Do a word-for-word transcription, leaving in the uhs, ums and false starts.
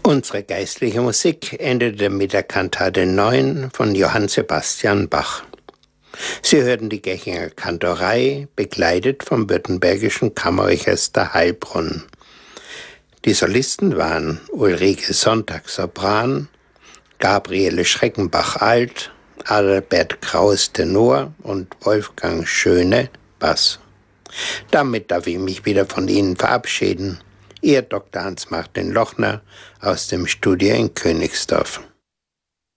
Unsere geistliche Musik endete mit der Kantate neun von Johann Sebastian Bach. Sie hörten die Gechinger Kantorei, begleitet vom Württembergischen Kammerorchester Heilbronn. Die Solisten waren Ulrike Sonntag Sopran, Gabriele Schreckenbach-Alt, Adalbert Kraus Tenor und Wolfgang Schöne Bass. Damit darf ich mich wieder von Ihnen verabschieden. Ihr Doktor Hans-Martin Lochner aus dem Studio in Königsdorf.